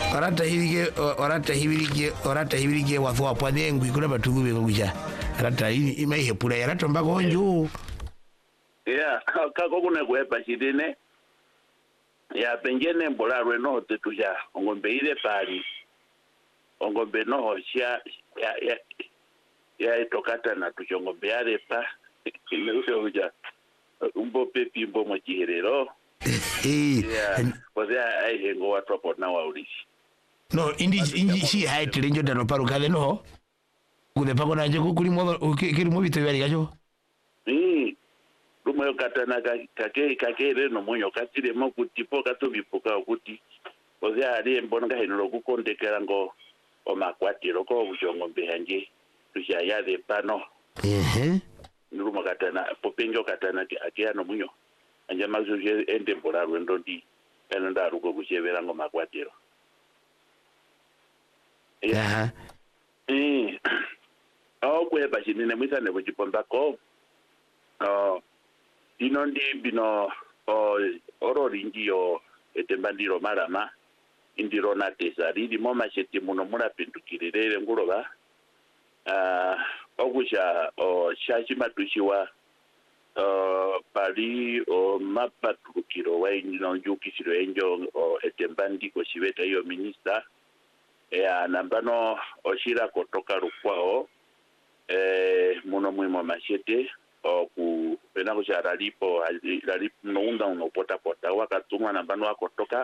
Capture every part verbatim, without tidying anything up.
orata hibige orata hibige orata hibige wafu apwane ngwi kuna batungu be kuja orata ima ihe pura orata mbako onju ya ka ko kuna kwepa chidine ya pengene mbola rweno tetuja ngombe ile pali ngombe no ya ya ya tokata na tuchongombe yale pa ile uja umbo pepi mbo mochiherero ehkozea ai ngo watu hapo na waulisi no indi indi si haitire njo dano paru kale no kule pako na nje kuli mo kiri mo bito yali gajo eh rumo katana kake kake reno monyo katire mo kutipo katobipoka okuti kozea ali mbonga henero kukondekera ngo o makwatiro ko buchongombe hanje tushaya de pano ehe rumo katana popenjo katana akia no munyo anje mazuje ende mbora rwendo ndi kana ndaruko kuchevera ngo makwatiro aha eh au kweba chinene mwisane kuchipomba ko oh ino ndi bino o orori ndiyo etembandiro marama indiro na tesari di moma cheti muno mura pindukirere nguroba ah okusha o shachi matushiwa uh pali o mapatukiro wa ino njukisiro enjo o etembandi ko shibeta yo minister ya nambano oshira kotoka rukwao eh muno mwimo machete o ku pena ko jara lipo alipo no unda uno pota pota wakatumwa nambano akotoka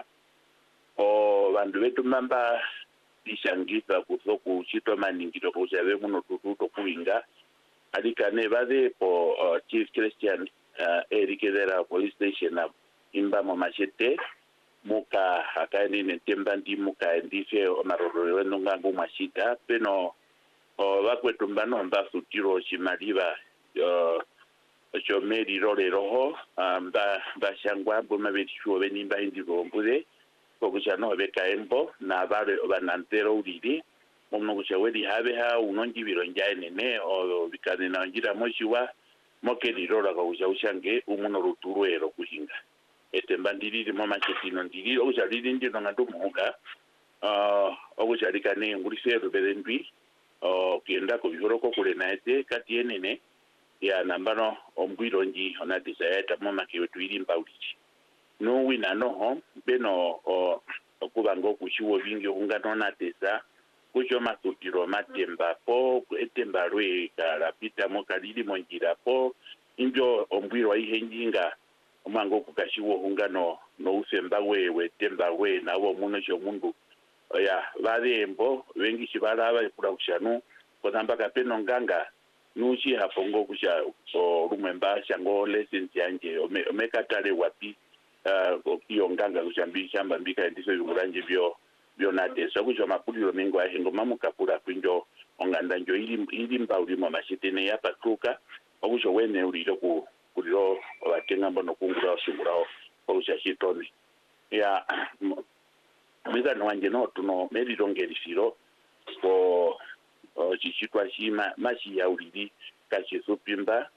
o vandu vetu mamba ishangika kusoku chito maningiro ko jabe muno tututo kuinga alikane bade po uh, Chief Christian uh, Eric Dera police station na imba mo machete muka akaini netembandi muka ndife omaroro wenonga ngo mashita peno o bakwetu mbano mba sutiro chimaliba uh, chomeri role roho mba bashangwa boma betisho benimba indiro mbude kokucha no beka embo na bare obanantero uriri momno kucha wedi habe ha unongi bironja nene o bikane na ngira moshiwa mokeri rola kucha ushange umuno ruturuero kuhinga etembandiri mo machetino ndiri o jalidi ndino ngado muga ah o jalikane ngurisero bedendwi o kienda ko bihoroko kule naete kati enene ya nambano ombwironji ona desire mo makiwetu iri mbaulichi no wina no ho beno o okubango kushiwo bingi ungano na tesa kucho matutiro matemba po etemba rwe kala pita mo kalili monjira po injo ombwiro ihenjinga omango kukashiwo ungano no usemba wewe temba we nawo muno cyo mundu ya barembo wengi shibalaba kula kushanu kodamba kapeno nganga nuchi hapongo kusha o rumemba shango license yanje omekatale wapi uh iyo nganga kushambi shamba mbika ndiso yunguranje byo byo nate so kujo mapuliro mengo ahengo mamukapula kwinjo onganda njo ili ili mbauli mo mashitene ya patuka okujo wene uliro ku kuliro watenga mbono kungura osungurao okuja shitoni ya mwiga nwanje no tuno merirongerishiro ko chichitwa shima mashi ya uliri kachi supimba